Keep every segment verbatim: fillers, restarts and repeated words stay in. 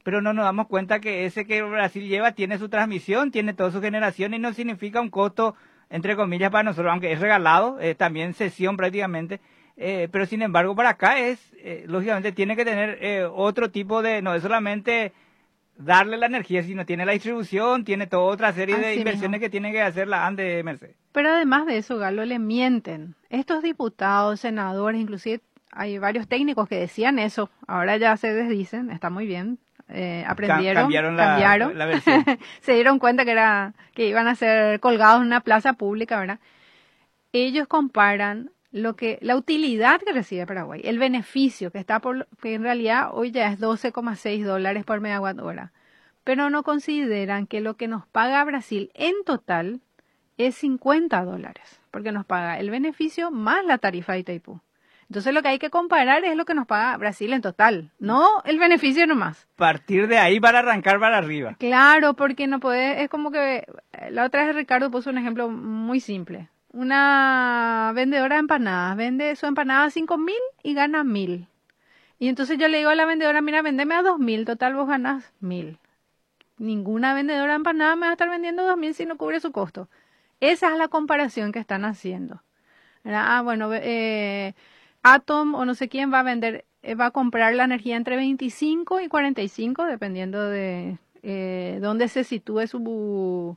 pero no nos damos cuenta que ese que Brasil lleva tiene su transmisión, tiene toda su generación y no significa un costo, entre comillas, para nosotros, aunque es regalado, eh, también cesión prácticamente, eh, pero sin embargo para acá es, eh, lógicamente tiene que tener eh, otro tipo de, no es solamente darle la energía, sino tiene la distribución, tiene toda otra serie Así de inversiones mismo. que tiene que hacer la ANDE, Mercedes. Pero además de eso, Galo, le mienten. Estos diputados, senadores, inclusive hay varios técnicos que decían eso, ahora ya se desdicen, está muy bien, eh, aprendieron, cambiaron la, cambiaron, la versión. se dieron cuenta que era que iban a ser colgados en una plaza pública, ¿verdad? Ellos comparan lo que la utilidad que recibe Paraguay, el beneficio que está por que en realidad hoy ya es doce coma seis dólares por megawatt hora, pero no consideran que lo que nos paga Brasil en total es cincuenta dólares, porque nos paga el beneficio más la tarifa de Itaipú. Entonces lo que hay que comparar es lo que nos paga Brasil en total, no el beneficio nomás. Partir de ahí para arrancar para arriba. Claro, porque no puede, es como que la otra vez Ricardo puso un ejemplo muy simple. Una vendedora de empanadas vende su empanada a cinco mil y gana mil. Y entonces yo le digo a la vendedora, mira, vendeme a dos mil, total vos ganas mil. Ninguna vendedora de empanadas me va a estar vendiendo dos mil si no cubre su costo. Esa es la comparación que están haciendo. ¿Verdad? Ah, bueno, eh, Atom o no sé quién va a vender, eh, va a comprar la energía entre veinticinco y cuarenta y cinco, dependiendo de eh, dónde se sitúe su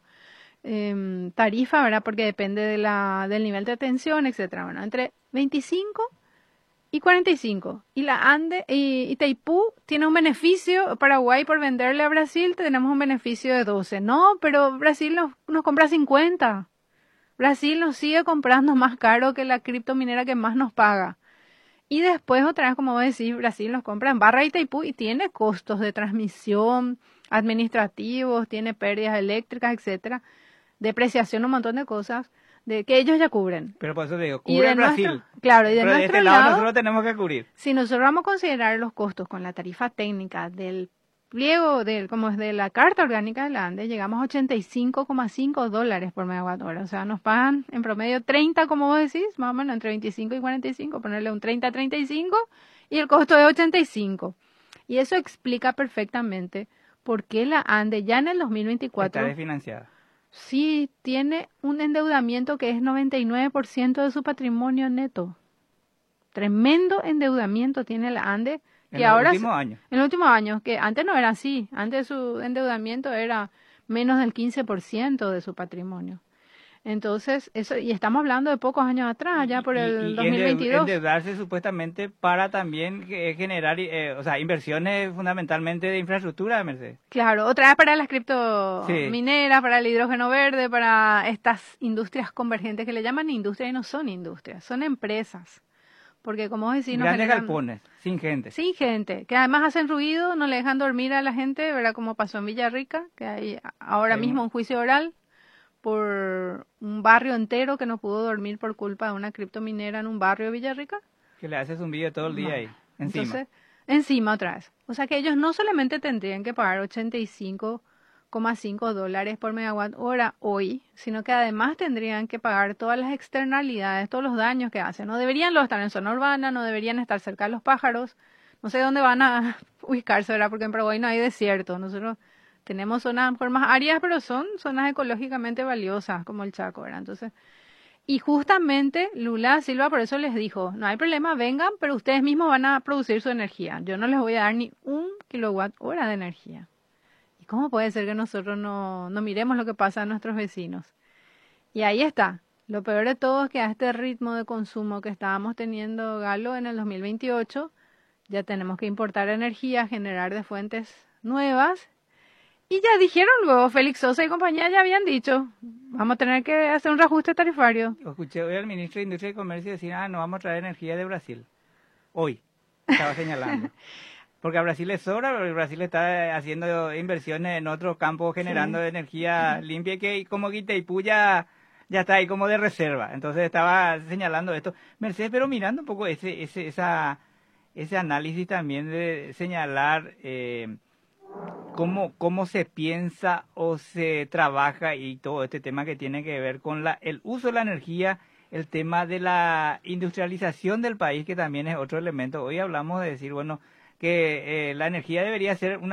eh, tarifa, ¿verdad? Porque depende de la, del nivel de tensión, etcétera. Bueno, entre veinticinco y cuarenta y cinco. Y la ANDE y Itaipú tiene un beneficio, Paraguay por venderle a Brasil tenemos un beneficio de doce. No, pero Brasil nos, nos compra cincuenta. Brasil nos sigue comprando más caro que la criptominera que más nos paga. Y después, otra vez, como vos decís, Brasil nos compra en barra Itaipú y tiene costos de transmisión, administrativos, tiene pérdidas eléctricas, etcétera, depreciación, un montón de cosas de que ellos ya cubren. Pero por eso te digo, Y cubre de Brasil. nuestro, claro, y de pero de nuestro este lado, lado, nosotros tenemos que cubrir. si nosotros vamos a considerar los costos con la tarifa técnica del pliego, del, como es de la Carta Orgánica de la ANDE, llegamos a ochenta y cinco coma cinco dólares por megawatt hora. O sea, nos pagan en promedio treinta, como vos decís, más o menos entre veinticinco y cuarenta y cinco, ponerle un treinta a treinta y cinco y el costo es ochenta y cinco. Y eso explica perfectamente por qué la ANDE ya en el dos mil veinticuatro está desfinanciada. Sí tiene un endeudamiento que es noventa y nueve por ciento de su patrimonio neto. Tremendo endeudamiento tiene la ANDE. En Que los ahora, últimos años. En los últimos años, que antes no era así. Antes su endeudamiento era menos del quince por ciento de su patrimonio. Entonces, eso, y estamos hablando de pocos años atrás, ya por el y, y dos mil veintidós. endeudarse supuestamente para también generar, eh, o sea, inversiones fundamentalmente de infraestructura, Mercedes. Claro, otra vez para las criptomineras, sí, para el hidrógeno verde, para estas industrias convergentes que le llaman industrias y no son industrias, son empresas. Porque como vos decís, grandes generan, galpones, sin gente. Sin gente, que además hacen ruido, no le dejan dormir a la gente, ¿verdad? Como pasó en Villarrica, que hay ahora sí. mismo un juicio oral por un barrio entero que no pudo dormir por culpa de una criptominera en un barrio de Villarrica. Que le hace zumbido todo el día no. ahí, encima. Entonces, encima otra vez. O sea que ellos no solamente tendrían que pagar ochenta y cinco coma cinco dólares por megawatt hora hoy, sino que además tendrían que pagar todas las externalidades, todos los daños que hacen. No deberían los estar en zona urbana, no deberían estar cerca de los pájaros. No sé dónde van a ubicarse, ¿verdad? Porque en Paraguay no hay desierto. Nosotros tenemos zonas mejor más áreas, pero son zonas ecológicamente valiosas, como el Chaco, ¿verdad? Entonces, y justamente Lula Silva por eso les dijo, no hay problema, vengan, pero ustedes mismos van a producir su energía. Yo no les voy a dar ni un kilowatt hora de energía. ¿Y cómo puede ser que nosotros no, no miremos lo que pasa a nuestros vecinos? Y ahí está. Lo peor de todo es que a este ritmo de consumo que estábamos teniendo, Galo, en el dos mil veintiocho, ya tenemos que importar energía, generar de fuentes nuevas. Y ya dijeron luego, Félix Sosa y compañía ya habían dicho, vamos a tener que hacer un reajuste tarifario. Escuché hoy al ministro de Industria y Comercio decir, ah, no vamos a traer energía de Brasil. Hoy, estaba señalando. Porque a Brasil le sobra, porque Brasil está haciendo inversiones en otros campos generando sí. energía limpia y que como Itaipú ya, ya está ahí como de reserva. Entonces estaba señalando esto. Mercedes, pero mirando un poco ese, ese, esa, ese análisis también de señalar eh, cómo, cómo se piensa o se trabaja y todo este tema que tiene que ver con la, el uso de la energía, el tema de la industrialización del país, que también es otro elemento. Hoy hablamos de decir, bueno, que eh, la energía debería ser una